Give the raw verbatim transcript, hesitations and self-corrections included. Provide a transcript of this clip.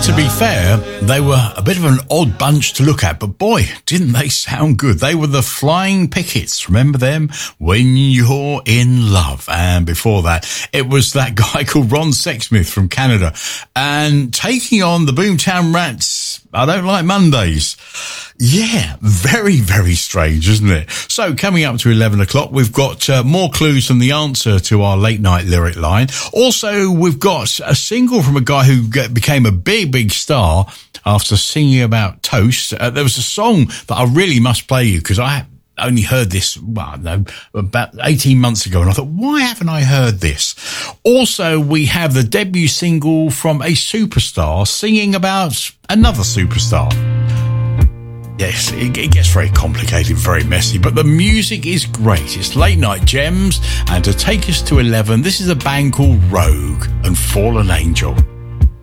to be fair, they were a bit of an odd bunch to look at, but boy, didn't they sound good. They were the Flying Pickets. Remember them? When You're in Love. And before that, it was that guy called Ron Sexsmith from Canada. And taking on the Boomtown Rats, I Don't Like Mondays. Yeah, very, very strange, isn't it? So coming up to eleven o'clock, we've got uh, more clues from the answer to our late night lyric line. Also, we've got a single from a guy who get, became a big, big star after singing about toast. Uh, there was a song that I really must play you because I only heard this, well, no, about eighteen months ago, and I thought, why haven't I heard this? Also, we have the debut single from a superstar singing about another superstar. Yes, it, it gets very complicated, very messy, but the music is great. It's Late Night Gems, and to take us to eleven, this is a band called Rogue and Fallen Angel.